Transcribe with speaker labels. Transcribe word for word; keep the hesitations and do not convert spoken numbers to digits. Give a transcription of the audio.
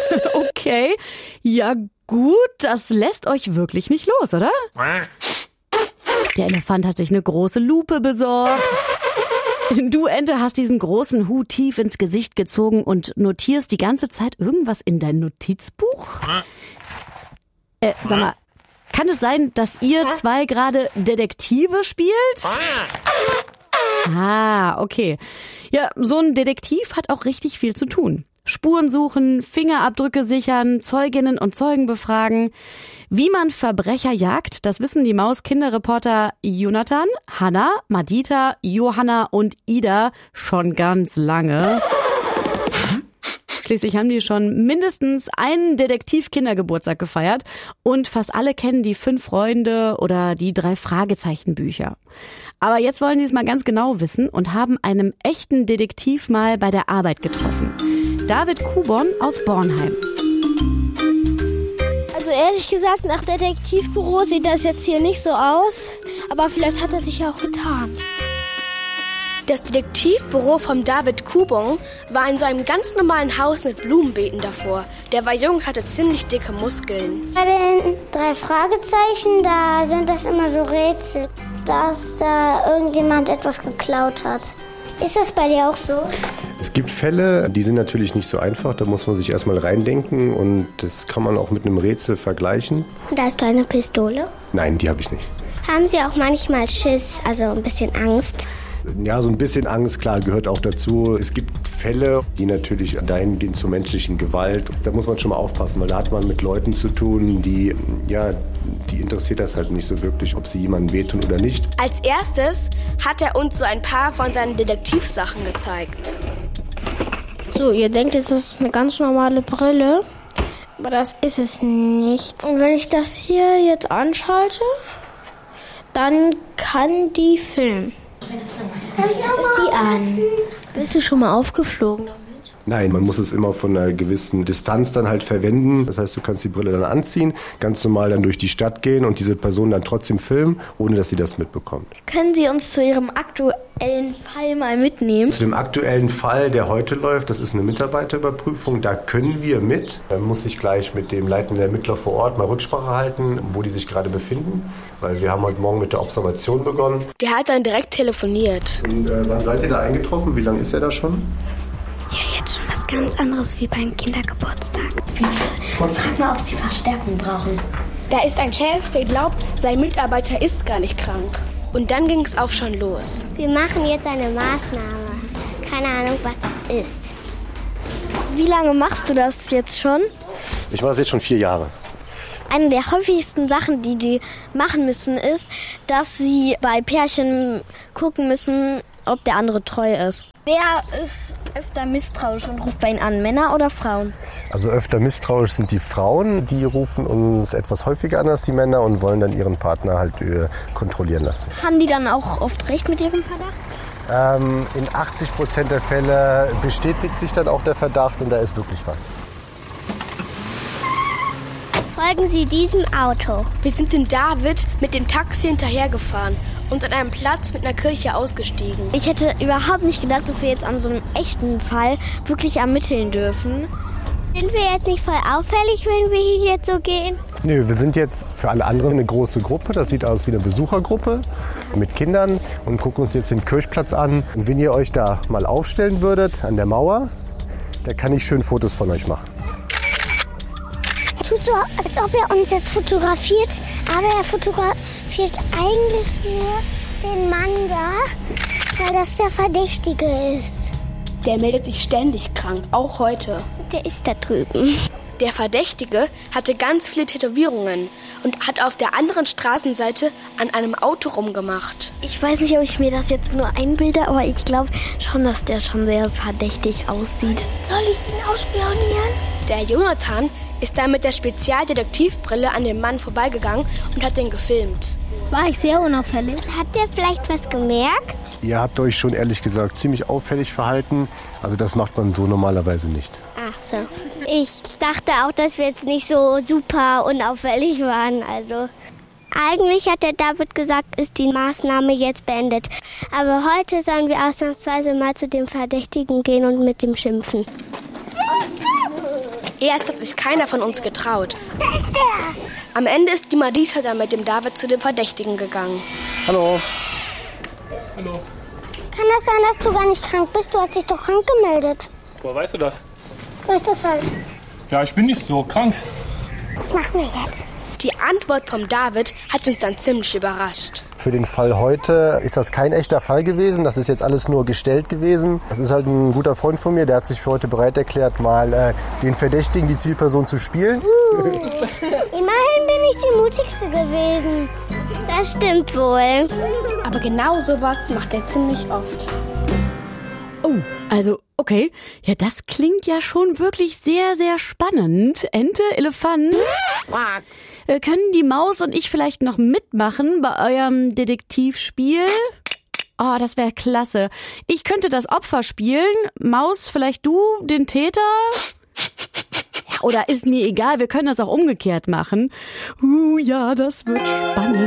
Speaker 1: Okay, ja gut, das lässt euch wirklich nicht los, oder? Der Elefant hat sich eine große Lupe besorgt. Du, Ente, hast diesen großen Hut tief ins Gesicht gezogen und notierst die ganze Zeit irgendwas in dein Notizbuch? Äh, sag mal, kann es sein, dass ihr zwei gerade Detektive spielt? Ah, okay. Ja, so ein Detektiv hat auch richtig viel zu tun. Spuren suchen, Fingerabdrücke sichern, Zeuginnen und Zeugen befragen. Wie man Verbrecher jagt, das wissen die Maus-Kinderreporter Jonathan, Hanna, Madita, Johanna und Ida schon ganz lange. Schließlich haben die schon mindestens einen Detektiv-Kindergeburtstag gefeiert und fast alle kennen die Fünf Freunde oder die drei Fragezeichen-Bücher. Aber jetzt wollen die es mal ganz genau wissen und haben einem echten Detektiv mal bei der Arbeit getroffen. David Kubon aus Bornheim.
Speaker 2: Also ehrlich gesagt, nach Detektivbüro sieht das jetzt hier nicht so aus, aber vielleicht hat er sich ja auch getan.
Speaker 3: Das Detektivbüro von David Kubon war in so einem ganz normalen Haus mit Blumenbeeten davor. Der war jung und hatte ziemlich dicke Muskeln.
Speaker 4: Bei den drei Fragezeichen, da sind das immer so Rätsel, dass da irgendjemand etwas geklaut hat. Ist das bei dir auch so?
Speaker 5: Es gibt Fälle, die sind natürlich nicht so einfach. Da muss man sich erstmal reindenken und das kann man auch mit einem Rätsel vergleichen.
Speaker 4: Und hast du eine Pistole?
Speaker 5: Nein, die habe ich nicht.
Speaker 4: Haben Sie auch manchmal Schiss, also ein bisschen Angst?
Speaker 5: Ja, so ein bisschen Angst, klar, gehört auch dazu. Es gibt Fälle, die natürlich dahin gehen zur menschlichen Gewalt. Da muss man schon mal aufpassen, weil da hat man mit Leuten zu tun, die, ja, die interessiert das halt nicht so wirklich, ob sie jemandem wehtun oder nicht.
Speaker 3: Als erstes hat er uns so ein paar von seinen Detektivsachen gezeigt.
Speaker 2: So, ihr denkt jetzt, das ist eine ganz normale Brille, aber das ist es nicht. Und wenn ich das hier jetzt anschalte, dann kann die filmen.
Speaker 4: Was ist die an?
Speaker 2: Bist du schon mal aufgeflogen damit?
Speaker 5: Nein, man muss es immer von einer gewissen Distanz dann halt verwenden. Das heißt, du kannst die Brille dann anziehen, ganz normal dann durch die Stadt gehen und diese Person dann trotzdem filmen, ohne dass sie das mitbekommt.
Speaker 2: Können Sie uns zu Ihrem aktuellen Fall mal mitnehmen?
Speaker 5: Zu dem aktuellen Fall, der heute läuft, das ist eine Mitarbeiterüberprüfung, da können wir mit. Man muss sich gleich mit dem leitenden Ermittler vor Ort mal Rücksprache halten, wo die sich gerade befinden, weil wir haben heute Morgen mit der Observation begonnen.
Speaker 3: Der hat dann direkt telefoniert.
Speaker 5: Und äh, wann seid ihr da eingetroffen? Wie lange ist er da schon?
Speaker 4: Ist ja jetzt schon was ganz anderes wie beim Kindergeburtstag. Frag mal, ob sie Verstärkung brauchen.
Speaker 3: Da ist ein Chef, der glaubt, sein Mitarbeiter ist gar nicht krank. Und dann ging es auch schon los.
Speaker 4: Wir machen jetzt eine Maßnahme. Keine Ahnung, was das ist.
Speaker 2: Wie lange machst du das jetzt schon?
Speaker 5: Ich mache das jetzt schon vier Jahre.
Speaker 2: Eine der häufigsten Sachen, die die machen müssen, ist, dass sie bei Pärchen gucken müssen, ob der andere treu ist. Wer ist öfter misstrauisch und ruft bei Ihnen an, Männer oder Frauen?
Speaker 5: Also öfter misstrauisch sind die Frauen, die rufen uns etwas häufiger an als die Männer und wollen dann ihren Partner halt äh, kontrollieren lassen.
Speaker 2: Haben die dann auch oft recht mit ihrem Verdacht?
Speaker 5: Ähm, in achtzig Prozent der Fälle bestätigt sich dann auch der Verdacht und da ist wirklich was.
Speaker 4: Folgen Sie diesem Auto.
Speaker 3: Wir sind den David mit dem Taxi hinterhergefahren und an einem Platz mit einer Kirche ausgestiegen.
Speaker 2: Ich hätte überhaupt nicht gedacht, dass wir jetzt an so einem echten Fall wirklich ermitteln dürfen.
Speaker 4: Sind wir jetzt nicht voll auffällig, wenn wir hier jetzt so gehen?
Speaker 5: Nö, wir sind jetzt für alle anderen eine große Gruppe. Das sieht aus wie eine Besuchergruppe mit Kindern und gucken uns jetzt den Kirchplatz an. Und wenn ihr euch da mal aufstellen würdet an der Mauer, da kann ich schön Fotos von euch machen.
Speaker 4: Tut so, als ob er uns jetzt fotografiert, aber er fotografiert eigentlich nur den Mann da, weil das der Verdächtige ist.
Speaker 3: Der meldet sich ständig krank, auch heute.
Speaker 4: Der ist da drüben.
Speaker 3: Der Verdächtige hatte ganz viele Tätowierungen und hat auf der anderen Straßenseite an einem Auto rumgemacht.
Speaker 2: Ich weiß nicht, ob ich mir das jetzt nur einbilde, aber ich glaube schon, dass der schon sehr verdächtig aussieht.
Speaker 4: Soll ich ihn ausspionieren?
Speaker 3: Der Jonathan ist dann mit der Spezialdetektivbrille an dem Mann vorbeigegangen und hat den gefilmt.
Speaker 2: War ich sehr unauffällig?
Speaker 4: Hat der vielleicht was gemerkt?
Speaker 5: Ihr habt euch schon ehrlich gesagt ziemlich auffällig verhalten. Also das macht man so normalerweise nicht.
Speaker 4: Ach so. Ich dachte auch, dass wir jetzt nicht so super unauffällig waren. Also eigentlich hat der David gesagt, ist die Maßnahme jetzt beendet. Aber heute sollen wir ausnahmsweise mal zu dem Verdächtigen gehen und mit ihm schimpfen.
Speaker 3: Erst hat sich keiner von uns getraut. Am Ende ist die Marita dann mit dem David zu dem Verdächtigen gegangen.
Speaker 6: Hallo.
Speaker 7: Hallo.
Speaker 4: Kann das sein, dass du gar nicht krank bist? Du hast dich doch krank gemeldet.
Speaker 7: Woher weißt du das?
Speaker 4: So ist das halt.
Speaker 7: Ja, ich bin nicht so krank.
Speaker 4: Was machen wir jetzt?
Speaker 3: Die Antwort vom David hat uns dann ziemlich überrascht.
Speaker 6: Für den Fall heute ist das kein echter Fall gewesen. Das ist jetzt alles nur gestellt gewesen. Das ist halt ein guter Freund von mir, der hat sich für heute bereit erklärt, mal äh, den Verdächtigen, die Zielperson zu spielen.
Speaker 4: Uh, immerhin bin ich die mutigste gewesen. Das stimmt wohl.
Speaker 3: Aber genau sowas macht er ziemlich oft.
Speaker 1: Oh, also, okay. Ja, das klingt ja schon wirklich sehr, sehr spannend. Ente, Elefant. Äh, können die Maus und ich vielleicht noch mitmachen bei eurem Detektivspiel? Oh, das wäre klasse. Ich könnte das Opfer spielen. Maus, vielleicht du, den Täter? Ja, oder ist mir egal, wir können das auch umgekehrt machen. Uh, ja, das wird spannend.